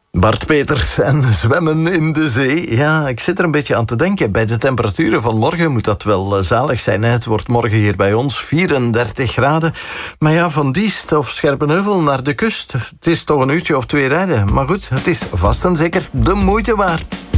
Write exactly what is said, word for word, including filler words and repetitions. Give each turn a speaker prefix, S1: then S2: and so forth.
S1: Bart Peters en zwemmen in de zee. Ja, ik zit er een beetje aan te denken. Bij de temperaturen van morgen moet dat wel uh, zalig zijn. Hè? Het wordt morgen hier bij ons vierendertig graden. Maar ja, van Diest of Scherpenheuvel naar de kust. Het is toch een uurtje of twee rijden. Maar goed, het is vast en zeker de moeite waard.